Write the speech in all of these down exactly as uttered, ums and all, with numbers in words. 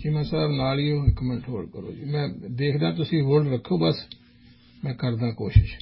ਚੀਮਾ ਸਾਹਿਬ ਨਾਲ ਹੀ ਉਹ ਇੱਕ ਮਿੰਟ ਹੋਲਡ ਕਰੋ ਜੀ, ਮੈਂ ਦੇਖਦਾ, ਤੁਸੀਂ ਹੋਲਡ ਰੱਖੋ ਬਸ, ਮੈਂ ਕਰਦਾ ਕੋਸ਼ਿਸ਼।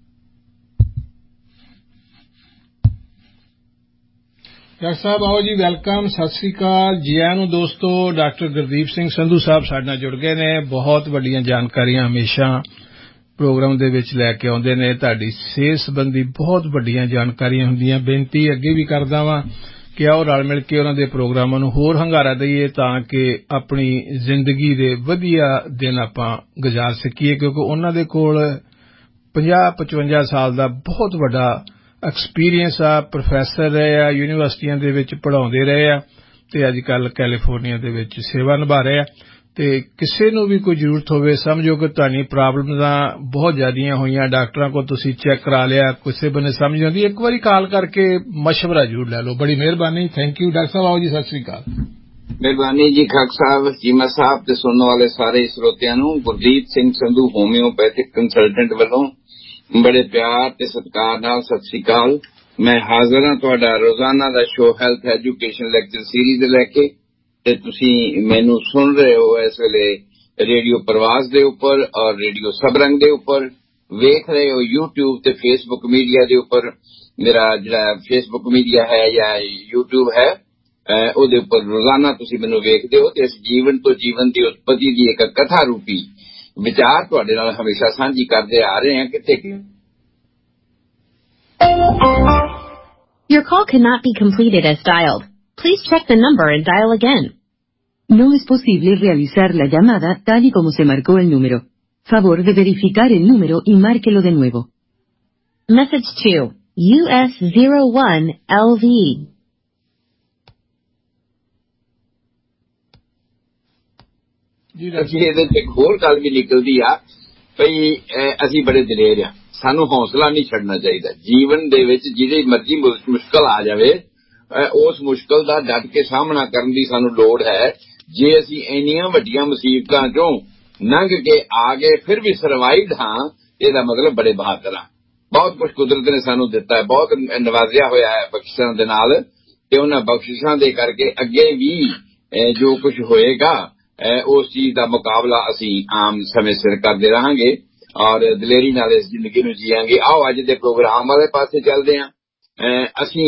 ਡਾਕਟਰ ਸਾਹਿਬ ਆਓ ਜੀ, ਵੈਲਕਮ, ਸਤਿ ਸ੍ਰੀ ਅਕਾਲ ਜੀ ਆਇਆਂ ਨੂੰ ਦੋਸਤੋ। ਡਾਕਟਰ ਗੁਰਦੀਪ ਸਿੰਘ ਸੰਧੂ ਸਾਹਿਬ ਸਾਡੇ ਨਾਲ ਜੁੜ ਗਏ ਨੇ। ਬਹੁਤ ਵੱਡੀਆਂ ਜਾਣਕਾਰੀਆਂ ਹਮੇਸ਼ਾ ਪ੍ਰੋਗਰਾਮ ਦੇ ਵਿੱਚ ਲੈ ਕੇ ਆਉਂਦੇ ਨੇ। ਤੁਹਾਡੀ ਸਿਹਤ ਸੰਬੰਧੀ ਬਹੁਤ ਵੱਡੀਆਂ ਜਾਣਕਾਰੀਆਂ ਹੁੰਦੀਆਂ। ਬੇਨਤੀ ਅੱਗੇ ਵੀ ਕਰਦਾ ਵਾਂ ਕਿ ਆਓ ਰਲ ਮਿਲ ਕੇ ਉਹਨਾਂ ਦੇ ਪ੍ਰੋਗਰਾਮਾਂ ਨੂੰ ਹੋਰ ਹੰਗਾਰਾ ਦਈਏ ਤਾਂ ਕਿ ਆਪਣੀ ਜ਼ਿੰਦਗੀ ਦੇ ਵਧੀਆ ਦਿਨ ਆਪਾਂ ਗੁਜ਼ਾਰ ਸਕੀਏ, ਕਿਉਂਕਿ ਉਹਨਾਂ ਦੇ ਕੋਲ ਪੰਜਾਹ ਪਚਵੰਜਾ ਸਾਲ ਦਾ ਬਹੁਤ ਵੱਡਾ ਐਕਸਪੀਰੀਅੰਸ ਆ। ਪ੍ਰੋਫੈਸਰ ਰਹੇ ਆ, ਯੂਨੀਵਰਸਿਟੀਆਂ ਦੇ ਵਿੱਚ ਪੜ੍ਹਾਉਂਦੇ ਰਹੇ ਆ ਅਤੇ ਅੱਜ ਕੱਲ੍ਹ ਕੈਲੀਫੋਰਨੀਆ ਦੇ ਵਿੱਚ ਸੇਵਾ ਨਿਭਾ ਰਹੇ ਆ। ਅਤੇ ਕਿਸੇ ਨੂੰ ਵੀ ਕੋਈ ਜ਼ਰੂਰਤ ਹੋਵੇ, ਸਮਝੋ ਕਿ ਤੁਹਾਡੀ ਪ੍ਰੋਬਲਮਾਂ ਬਹੁਤ ਜ਼ਿਆਦੀਆਂ ਹੋਈਆਂ, ਡਾਕਟਰਾਂ ਕੋਲ ਤੁਸੀਂ ਚੈੱਕ ਕਰਾ ਲਿਆ, ਕਿਸੇ ਬੰਨੇ ਸਮਝ ਆਉਂਦੀ, ਇੱਕ ਵਾਰੀ ਕਾਲ ਕਰਕੇ ਮਸ਼ਵਰਾ ਜ਼ਰੂਰ ਲੈ ਲਓ। ਬੜੀ ਮਿਹਰਬਾਨੀ, ਥੈਂਕ ਯੂ। ਡਾਕਟਰ ਸਾਹਿਬ ਆਓ ਜੀ, ਸਤਿ ਸ੍ਰੀ ਅਕਾਲ। ਮਿਹਰਬਾਨੀ ਜੀ ਖਾਕ ਸਾਹਿਬ, ਚੀਮਾ ਸਾਹਿਬ ਤੇ ਸੁਣਨ ਵਾਲੇ ਸਾਰੇ ਸਰੋਤਿਆਂ ਨੂੰ ਗੁਰਦੀਪ ਸਿੰਘ ਸੰਧੂ ਹੋਮਿਓਪੈਥਿਕ ਕੰਸਲਟੈਂਟ ਵੱਲੋਂ ਬੜੇ ਪਿਆਰ ਤੇ ਸਤਿਕਾਰ ਨਾਲ ਸਤਿ ਸ੍ਰੀ ਅਕਾਲ। ਮੈਂ ਹਾਜ਼ਰ ਹਾਂ ਤੁਹਾਡਾ ਰੋਜ਼ਾਨਾ ਦਾ show health education lecture series ਲੈ ਕੇ, ਤੇ ਤੁਸੀਂ ਮੈਨੂੰ ਸੁਣ ਰਹੇ ਹੋ ਇਸ ਵੇਲੇ ਰੇਡੀਓ ਪ੍ਰਵਾਸ ਦੇ ਉੱਪਰ ਔਰ ਰੇਡੀਓ ਸਬਰੰਗ ਦੇ ਉੱਪਰ, ਵੇਖ ਰਹੇ ਹੋ ਯੂਟਿਊਬ ਤੇ ਫੇਸਬੁੱਕ ਮੀਡੀਆ ਦੇ ਉੱਪਰ। ਮੇਰਾ ਜਿਹੜਾ ਫੇਸਬੁੱਕ ਮੀਡੀਆ ਹੈ ਜਾਂ ਯੂਟਿਊਬ ਹੈ, ਉਹਦੇ ਉੱਪਰ ਰੋਜ਼ਾਨਾ ਤੁਸੀਂ ਮੈਨੂੰ ਵੇਖਦੇ ਹੋ ਤੇ ਇਸ ਜੀਵਨ ਤੋਂ ਜੀਵਨ ਦੀ ਉਤਪਤੀ ਦੀ ਇੱਕ ਕਥਾ ਰੂਪੀ ਵਿਚਾਰ ਤੁਹਾਡੇ ਨਾਲ ਹਮੇਸ਼ਾ ਸਾਂਝੀ ਕਰਦੇ ਆ ਰਹੇ ਹਾਂ। ਕਿੱਥੇ Your call cannot be completed as dialed. Please check the number and dial again. No es posible realizar la llamada tal y como se marcó el número. Favor de verificar el número y márquelo de nuevo. Message to U S zero one L V. ਅਸੀਂ ਇਹਦੇ ਚ ਇੱਕ ਹੋਰ ਗੱਲ ਵੀ ਨਿਕਲਦੀ ਆ ਭਈ ਅਸੀਂ ਬੜੇ ਦਲੇਰ ਆ, ਸਾਨੂੰ ਹੌਸਲਾ ਨਹੀਂ ਛੱਡਣਾ ਚਾਹੀਦਾ। ਜੀਵਨ ਦੇ ਵਿੱਚ ਜਿਹੜੀ ਮਰਜ਼ੀ ਮੁਸ਼ਕਲ ਆ ਜਾਵੇ, ਉਸ ਮੁਸ਼ਕਲ ਦਾ ਡਟ ਕੇ ਸਾਹਮਣਾ ਕਰਨ ਦੀ ਸਾਨੂੰ ਲੋੜ ਹੈ। ਜੇ ਅਸੀਂ ਇੰਨੀਆਂ ਵੱਡੀਆਂ ਮੁਸੀਬਤਾਂ ਚੋਂ ਲੰਘ ਕੇ ਆ ਗਏ ਫਿਰ ਵੀ ਸਰਵਾਈਵਡ ਹਾਂ, ਇਹਦਾ ਮਤਲਬ ਬੜੇ ਬਹਾਦਰ ਹਾਂ। ਬਹੁਤ ਕੁਝ ਕੁਦਰਤ ਨੇ ਸਾਨੂੰ ਦਿੱਤਾ ਹੈ, ਬਹੁਤ ਨਵਾਜ਼ਿਆ ਹੋਇਆ ਹੈ ਬਖਸ਼ਿਸ਼ਾਂ ਦੇ ਨਾਲ, ਤੇ ਉਹਨਾਂ ਬਖਸ਼ਿਸ਼ਾਂ ਦੇ ਕਰਕੇ ਅੱਗੇ ਵੀ ਜੋ ਕੁਝ ਹੋਏਗਾ ਉਸ ਚੀਜ਼ ਦਾ ਮੁਕਾਬਲਾ ਅਸੀਂ ਆਮ ਸਮੇਂ ਸਿਰ ਕਰਦੇ ਰਹਾਂਗੇ ਔਰ ਦਲੇਰੀ ਨਾਲ ਇਸ ਜ਼ਿੰਦਗੀ ਨੂੰ ਜੀਆਂਗੇ। ਆਓ ਅੱਜ ਦੇ ਪ੍ਰੋਗਰਾਮ ਵਾਲੇ ਪਾਸੇ ਚੱਲਦੇ ਹਾਂ। ਅਸੀਂ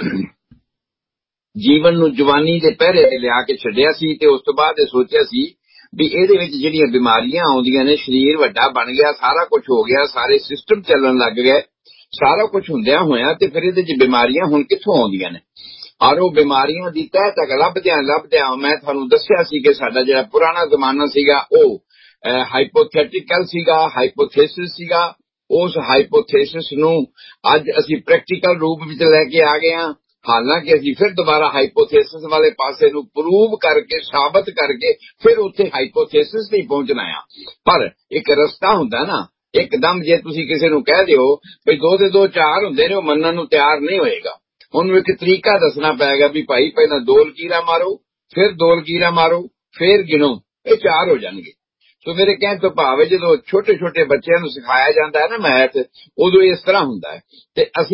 ਜੀਵਨ ਨੂੰ ਜਵਾਨੀ ਦੇ ਪਹਿਰੇ ਤੇ ਲਿਆ ਕੇ ਛੱਡਿਆ ਸੀ ਤੇ ਉਸ ਤੋਂ ਬਾਅਦ ਇਹ ਸੋਚਿਆ ਸੀ ਵੀ ਇਹਦੇ ਵਿੱਚ ਜਿਹੜੀਆਂ ਬਿਮਾਰੀਆਂ ਆਉਂਦੀਆਂ ਨੇ, ਸਰੀਰ ਵੱਡਾ ਬਣ ਗਿਆ, ਸਾਰਾ ਕੁਝ ਹੋ ਗਿਆ, ਸਾਰੇ ਸਿਸਟਮ ਚੱਲਣ ਲੱਗ ਗਏ, ਸਾਰਾ ਕੁਝ ਹੁੰਦਿਆਂ ਹੋਇਆਂ ਤੇ ਫਿਰ ਇਹਦੇ ਚ ਬਿਮਾਰੀਆਂ ਹੁਣ ਕਿੱਥੋਂ ਆਉਂਦੀਆਂ ਨੇ। ਔਰ ਉਹ ਬਿਮਾਰੀਆਂ ਦੀ ਤਹਿ ਤੱਕ ਲੱਭਦਿਆਂ ਲੱਭਦਿਆਂ ਮੈਂ ਤੁਹਾਨੂੰ ਦੱਸਿਆ ਸੀ ਕਿ ਸਾਡਾ ਜਿਹੜਾ ਪੁਰਾਣਾ ਜ਼ਮਾਨਾ ਸੀਗਾ ਉਹ ਹਾਈਪੋਥੈਟੀਕਲ ਸੀਗਾ, ਹਾਈਪੋਥੇਸਿਸ ਸੀਗਾ। ਉਸ ਹਾਈਪੋਥੇਸਿਸ ਨੂੰ ਅੱਜ ਅਸੀਂ ਪ੍ਰੈਕਟੀਕਲ ਰੂਪ ਵਿੱਚ ਲੈ ਕੇ ਆ ਗਏ ਹਾਂ। ਹਾਲਾਂਕਿ ਅਸੀਂ ਫਿਰ ਦੁਬਾਰਾ ਹਾਈਪੋਥੇਸਿਸ ਵਾਲੇ ਪਾਸੇ ਨੂੰ ਪ੍ਰੂਵ ਕਰਕੇ, ਸਾਬਤ ਕਰਕੇ ਫਿਰ ਉੱਥੇ ਹਾਈਪੋਥੇਸਿਸ ਤੇ ਪਹੁੰਚਣਾ ਆ। ਪਰ ਇੱਕ ਰਸਤਾ ਹੁੰਦਾ ਨਾ, ਇੱਕਦਮ ਜੇ ਤੁਸੀਂ ਕਿਸੇ ਨੂੰ ਕਹਿ ਦਿਓ ਵੀ ਦੋ ਦੇ ਦੋ ਚਾਰ ਹੁੰਦੇ ਨੇ, ਉਹ ਮੰਨਣ ਨੂੰ ਤਿਆਰ ਨਹੀਂ ਹੋਏਗਾ। ਉਹਨੂੰ ਇੱਕ ਤਰੀਕਾ ਦੱਸਣਾ ਪਏਗਾ ਵੀ ਭਾਈ ਪਹਿਲਾਂ ਦੋ ਲਕੀਰਾਂ ਮਾਰੋ, ਫਿਰ ਦੋ ਲਕੀਰਾਂ ਮਾਰੋ, ਫਿਰ ਗਿਣੋ, ਇਹ ਚਾਰ ਹੋ ਜਾਣਗੇ। ਸੋ ਮੇਰੇ ਕਹਿਣ ਤੋਂ ਭਾਵ ਹੈ ਜਦੋਂ ਛੋਟੇ ਛੋਟੇ ਬੱਚਿਆਂ ਨੂੰ ਸਿਖਾਇਆ ਜਾਂਦਾ ਹੈ ਨਾ ਮੈਥ, ਉਦੋਂ ਇਸ ਤਰ੍ਹਾਂ ਹੁੰਦਾ ਹੈ। ਤੇ ਅਸੀਂ